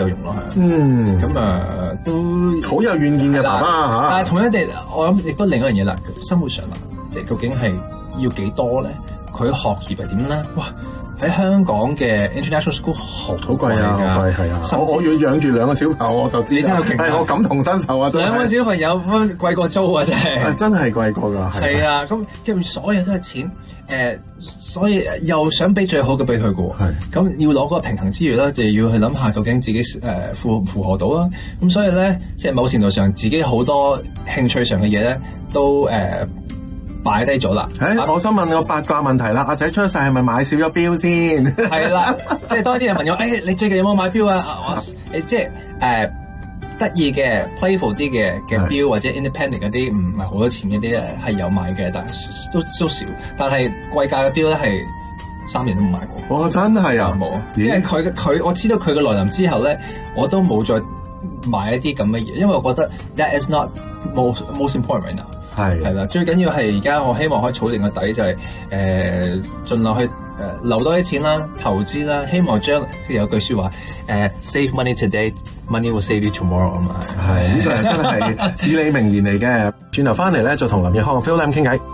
有用咯，係。咁都好有遠見嘅爸爸嚇。 但係同樣地，我諗亦都另一樣嘢啦，生活上啦，即係究竟係要幾多咧？佢學業係點咧？哇！喺香港嘅 international school 好貴啊，係啊！我要養住2個小朋友，我就知你真係勁，我感同身受啊！2 個小朋友分貴過租啊，真係真係貴過㗎， 係啊！咁跟住所有都係錢，所以又想俾最好嘅俾佢嘅喎，咁要攞嗰個平衡之餘咧，就要去諗下究竟自己符合到啦。咁所以咧，即係某程度上自己好多興趣上嘅嘢咧，都擺低咗啦。 我想問個八卦問題啦，阿仔出世係咪買少咗錶先？ 係啦，即係多啲人問我，你最近有冇買錶啊？即係得意嘅 playful 啲嘅錶或者 independent 嗰啲唔係好多錢嗰啲咧係有買嘅，但係都少。但係貴價嘅錶咧係3年都冇買過。 我真係啊， 冇，因為佢我知道佢嘅來臨之後咧，我都冇再買一啲咁嘅嘢，因為我覺得 that is not most important right now。係啦，最緊要係而家我希望可以儲定個底，就係盡量去留多啲錢啦，投資啦，希望將即係有句説話save money today, money will save you tomorrow 啊嘛。 係呢個係真係至理名言嚟嘅。轉頭翻嚟咧，就同林奕匡 Phil Lam 傾偈。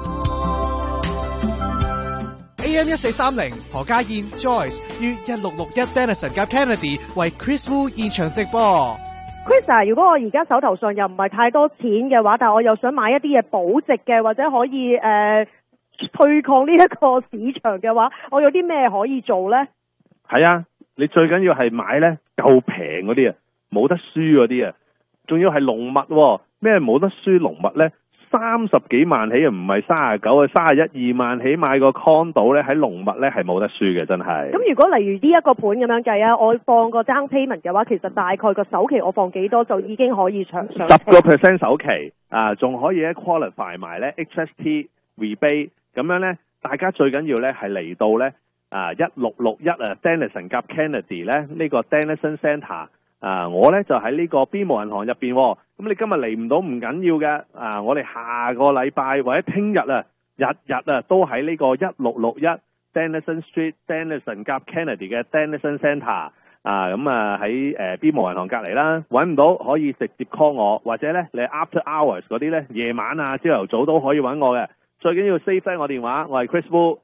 AM1430何家燕 Joyce 於1661 Denison 夾 Kennedy 為 Chris Wu 現場直播。 Chris， 如果我而家手頭上又唔係太多錢嘅話，但係我又想買一啲嘢保值嘅，或者可以對抗呢一個市場嘅話，我有啲咩可以做咧？ 係啊，你最緊要係買咧夠平嗰啲啊，冇得輸嗰啲啊，仲要係龍物喎。咩冇得輸龍物咧？30幾萬起啊，唔係39啊，31、2萬起買個 condo 咧，喺龍物咧係冇得輸嘅，真係。 咁如果例如呢一個盤咁樣計啊，我放個 down payment 嘅話，其實大概個首期我放幾多就已經可以上 10% 首期啊，仲可以咧 qualify 埋咧 HST rebate 咁樣咧，大家最緊要咧係嚟到咧1661啊 Denison 夾 Kennedy 咧呢個 Denison Centre。我咧就喺呢個 BMO 銀行入邊，咁你今日嚟唔到唔緊要嘅，我哋下個禮拜或者聽日啊，日都喺呢個1661 Denison Street Denison 夾 Kennedy 嘅 Denison Centre，喺BMO 銀行隔離啦，揾唔到可以直接 call 我，或者咧你 after hours 嗰啲咧夜晚啊朝頭早都可以揾我嘅，最緊要 save 低我電話，我係 Chris Wu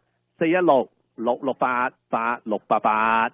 416-668-8688。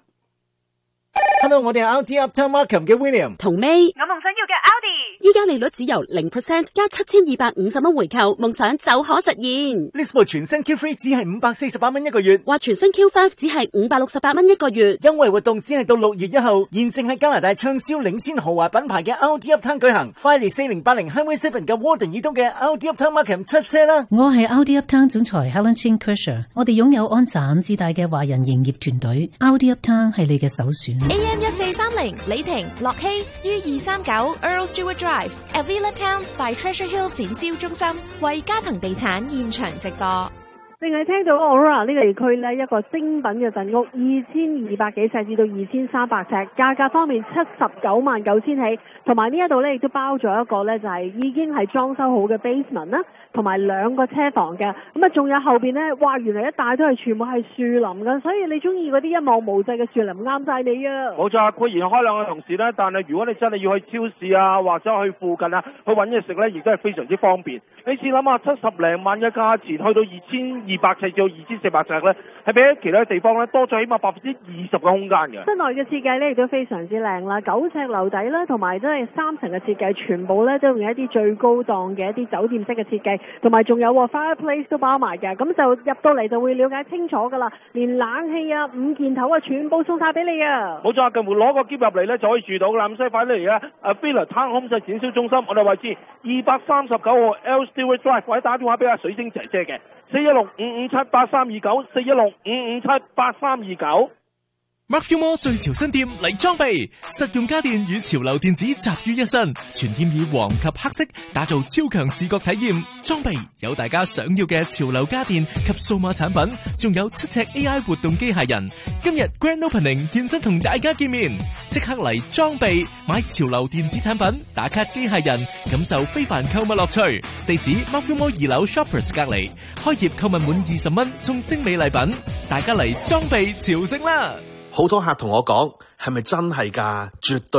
Hello， 我哋係 LD Uptown Markham 嘅 William 同 May， 我夢想要嘅 Audi， 依家利率只由 0% 加7250蚊回購，夢想就可實現。 呢部全新 Q3 只係548蚊一個月， 或全新 Q5 只係568蚊一個月。 優惠活動只係到6月1號，現正喺加拿大暢銷領先豪華品牌嘅 LD Uptown 舉行。快嚟4080 Highway 7嘅 Warden 以東嘅 LD Uptown Markham 出車啦！ 我係 LD Uptown 總裁 Helen Chin Kershaw， 我哋擁有安省至大嘅華人營業團隊 ，LD Uptown 係你嘅首選。 AM1430李婷、樂希於239 Earl Stewart Drive，Avila Towns by Treasure Hill 展銷中心為嘉騰地產現場直播。 淨係聽到 Aurora 呢個地區呢，一個精品嘅鎮屋，2200幾尺至到2300尺，價格方面799000起，同埋呢一度呢亦都包咗一個呢，就係已經係裝修好嘅 basement 啦，同埋2個車房嘅，咁啊仲有後邊呢，哇原來一大都係全部係樹林㗎，所以你中意嗰啲一望無際嘅樹林啱晒你啊！ 冇錯，固然開2個同事啦，但係如果你真係要去超市啊，或者去附近啊，去揾嘢食呢，亦都係非常之方便。你試諗下70零萬嘅價錢，去到2200尺至到2400尺咧，係比其他地方咧多咗起碼20%嘅空間嘅。室內嘅設計咧亦都非常之靚啦，9尺樓底啦，同埋都係3層嘅設計，全部咧都用一啲最高檔嘅一啲酒店式嘅設計，同埋仲有 fireplace 都包埋嘅，咁就入到嚟就會了解清楚噶啦，連冷氣啊、5件頭啊，全部送晒俾你啊！冇錯，近乎攞個篋入嚟咧就可以住到啦，咁所以快啲嚟啊！Avila Town Home 展銷中心，我哋位置239號 L Stewart Drive， 或者打電話俾阿水晶姐姐嘅416-557-8329 416-557-8329。 Markville Mall 最潮新店嚟裝備，實用家電與潮流電子集於一身，全店以黃及黑色打造超強視覺體驗。裝備有大家想要嘅潮流家電及數碼產品，仲有7尺 AI 活動機械人。今日 Grand Opening 現身同大家見面，即刻嚟裝備買潮流電子產品，打卡機械人，感受非凡購物樂趣。地址 Markville Mall 2樓 Shoppers 隔離，開業購物滿20蚊送精美禮品，大家嚟裝備朝聖啦！ 好多客同我講，係咪真係㗎？絕對